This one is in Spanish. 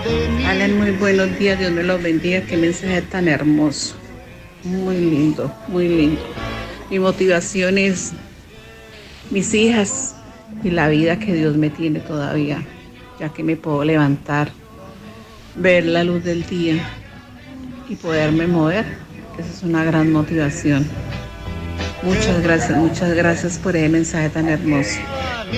Alan, muy buenos días, Dios me los bendiga, qué mensaje tan hermoso, muy lindo, muy lindo. Mi motivación es mis hijas y la vida que Dios me tiene todavía, ya que me puedo levantar, ver la luz del día y poderme mover. Esa es una gran motivación. Muchas gracias por ese mensaje tan hermoso.